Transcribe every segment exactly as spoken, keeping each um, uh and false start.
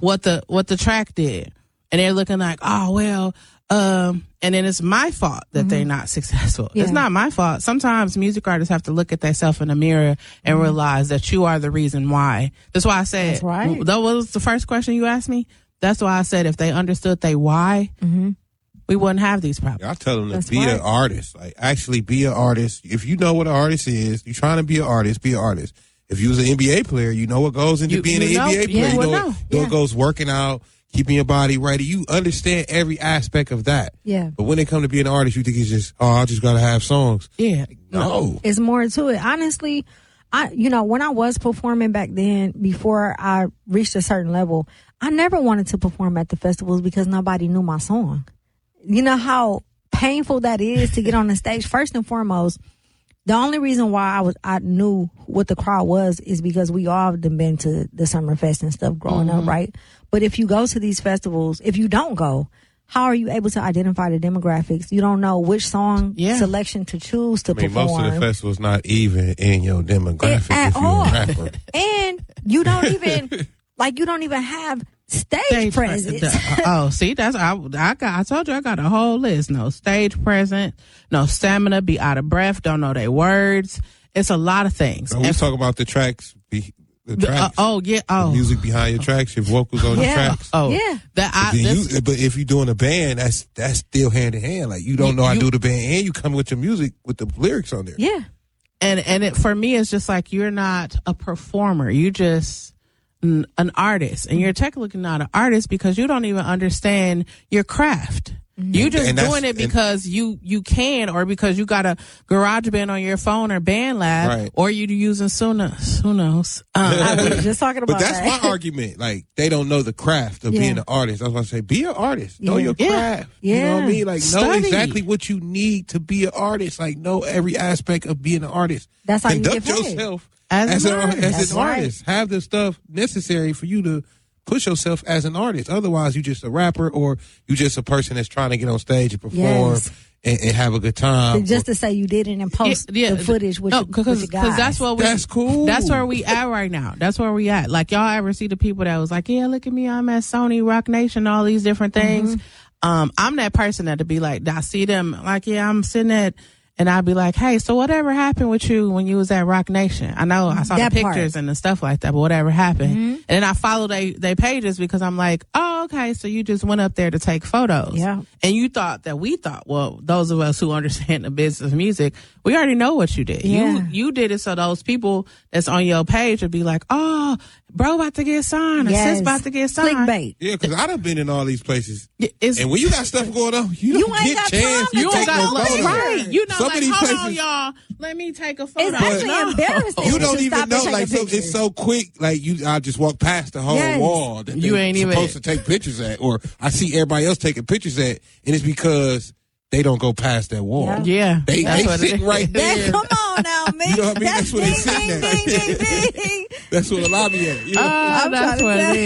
what the what the track did, and they're looking like, oh well, um, and then it's my fault that mm-hmm. they're not successful. Yeah. It's not my fault. Sometimes music artists have to look at themselves in the mirror and mm-hmm. realize that you are the reason why. That's why I said, That's right. That was the first question you asked me. That's why I said if they understood they why, mm-hmm. we wouldn't have these problems. I tell them to That's be right. an artist. Like, actually be an artist. If you know what an artist is, you're trying to be an artist, be an artist. If you was an N B A player, you know what goes into You- being you an know- N B A player. yeah, you well, know, no. know Yeah. what goes working out, keeping your body ready. You understand every aspect of that. Yeah. But when it comes to being an artist, you think it's just, oh, I just got to have songs. Yeah. No. It's more to it. Honestly, I you know, when I was performing back then, before I reached a certain level, I never wanted to perform at the festivals because nobody knew my song. You know how painful that is to get on the stage? First and foremost, the only reason why I was I knew what the crowd was is because we all have been to the Summerfest and stuff growing mm-hmm. up, right? But if you go to these festivals, if you don't go, how are you able to identify the demographics? You don't know which song Yeah. selection to choose to I mean, perform. most of the festivals not even in your demographic At if you're all. a rapper. And you don't even like you don't even have stage, Stage pre- presence. the- oh, see, that's I. I got. I told you I got a whole list. No stage presence, no stamina, be out of breath, don't know their words. It's a lot of things. So we And- talk about the tracks, be, the the- uh, tracks, oh yeah. the Oh. music behind your tracks, your vocals on Yeah. your tracks. Oh Yeah. That I. Then This, you, but if you're doing a band, that's that's still hand in hand. Like you don't You- know I you- do the band, and you come with your music with the lyrics on there. Yeah. and and it for me it's just like you're not a performer. You just n- an artist, and you're technically not an artist because you don't even understand your craft. You just And that's- doing it and- because you you can, or because you got a garage band on your phone or band lab, Right. or you using Sunos. Who knows? Um, I was just talking about But that's that. my argument. Like they don't know the craft of Yeah. being an artist. I was going to say, be an artist. Know Yeah. your Yeah. craft. You know what I Yeah. mean? Like know Study. exactly what you need to be an artist. Like know every aspect of being an artist. That's how you Conduct get paid. yourself As as, an an, artist. as That's an right. artist. Have the stuff necessary for you to push yourself as an artist. Otherwise, you just a rapper or you just a person that's trying to get on stage and perform Yes. and, and have a good time. Just to say you did it and post the footage with, no, your, because with your guys. that's what we, That's cool. That's where we at right now. That's where we at. Like y'all ever see the people that was like, yeah, look at me, I'm at Sony, Rock Nation, all these different things. Mm-hmm. Um, I'm that person that to be like, I see them like, yeah, I'm sitting at, and I'd be like, hey, so whatever happened with you when you was at Rock Nation? I know I saw That the part. pictures and the stuff like that, but whatever happened? Mm-hmm. And then I follow they they pages because I'm like, oh, okay, so you just went up there to take photos. Yeah. And you thought that we thought, well, those of us who understand the business of music, we already know what you did. Yeah. You you did it so those people that's on your page would be like, oh, bro about to get signed, or Yes. sis about to get signed. Clickbait. Yeah, because I done been in all these places. It's, And when you got stuff going on, you, You don't ain't get got chance time to to you don't take take got no no photos. right. You know, Some like, of these hold on, places- y'all. Let me take a photo. It's actually No. embarrassing. You don't to even stop know, and take like, a so, picture. it's so quick. Like, you, I just walk past the whole Yes. wall that You they ain't even- supposed to take pictures at, or I see everybody else taking pictures at, and it's because they don't go past that wall. Yeah. Yeah. They, that's they what it sitting is. right That, there. come on now, man. You know what I mean? That's, That's what they ding, sitting ding, at. ding, ding, ding. That's where the lobby at. You know? Oh, I'm that's trying what to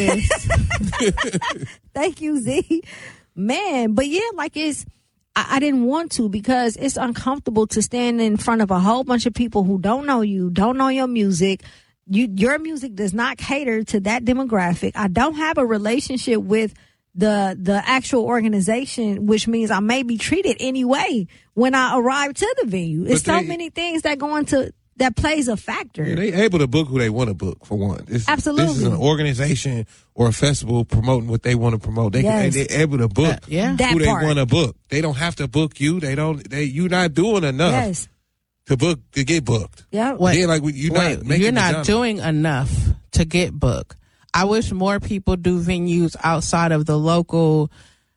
it is. Thank you, Z. Man, but yeah, like it's, I, I didn't want to because it's uncomfortable to stand in front of a whole bunch of people who don't know you, don't know your music. You, your music does not cater to that demographic. I don't have a relationship with the the actual organization, which means I may be treated anyway when I arrive to the venue. It's But so they- many things that go into that plays a factor. Yeah, they able to book who they want to book, for one. This, Absolutely. This is an organization or a festival promoting what they want to promote. They Yes. can, they're able to book Uh, yeah. That who they part. want to book. They don't have to book you. They don't. They you're not doing enough Yes. to book to get booked. Yeah. Wait, Yeah, like you're wait, not making you're it not done. doing enough to get booked. I wish more people do venues outside of the local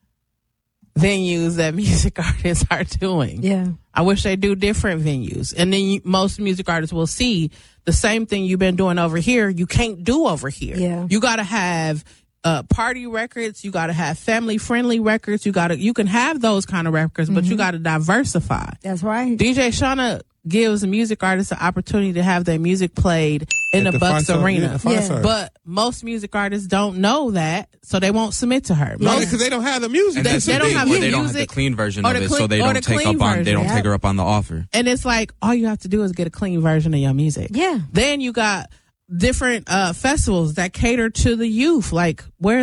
venues that music artists are doing. Yeah. I wish they do different venues. And then you, most music artists will see the same thing you've been doing over here, you can't do over here. Yeah. You got to have uh, party records. You got to have family friendly records. You got to, you can have those kind of records, but you got to diversify. That's right. D J Shauna gives music artists an opportunity to have their music played in At the, the Bucks Fiserv, Arena. yeah, the Fiserv. Yeah. But most music artists don't know that, so they won't submit to her. No, Most- because they don't have the music. And They- that's they the don't thing, have or the they don't have the music clean version or of the it, clean- so they or don't the take clean up on. They version. don't Yeah. take her up on the offer. And it's like, all you have to do is get a clean version of your music. Yeah. Then you got different uh, festivals that cater to the youth. Like, where